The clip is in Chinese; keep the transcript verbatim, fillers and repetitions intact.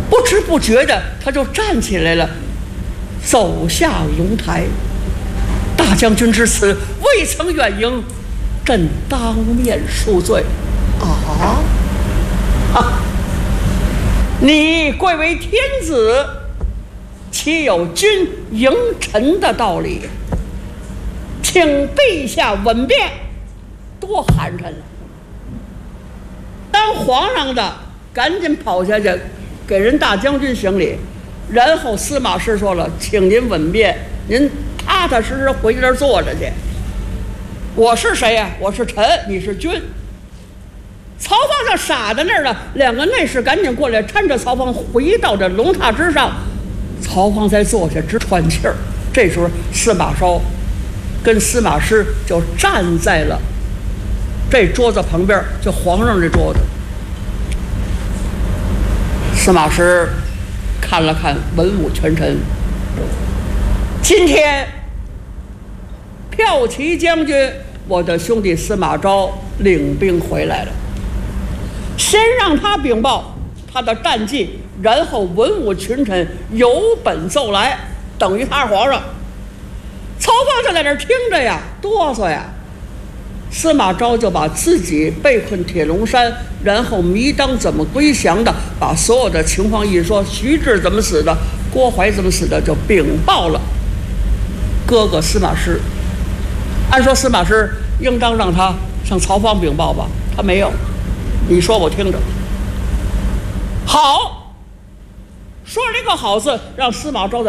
不知不觉的他就站起来了，走下龙台。大将军之此，未曾远迎，朕当面恕罪。啊啊！你贵为天子，岂有君迎臣的道理？请陛下稳便，多寒碜了！当皇上的赶紧跑下去，给人大将军行礼，然后司马师说了：“请您稳便，您踏踏实实回这儿坐着去。我是谁呀、啊？我是臣，你是君。”曹芳就傻在那儿了，两个内侍赶紧过来搀着曹芳回到这龙榻之上。曹芳才坐下直喘气儿。这时候司马昭跟司马师就站在了这桌子旁边，就皇上这桌子。司马师看了看文武群臣，今天骠骑将军我的兄弟司马昭领兵回来了，先让他禀报他的战绩，然后文武群臣有本奏来，等于他是皇上。曹芳就在那儿听着呀，哆嗦呀。司马昭就把自己被困铁笼山，然后糜当怎么归降的，把所有的情况一说，徐志怎么死的，郭淮怎么死的，就禀报了哥哥司马师。按说司马师应当让他向曹芳禀报吧，他没有。你说我听着。好，说了一个好字，让司马昭在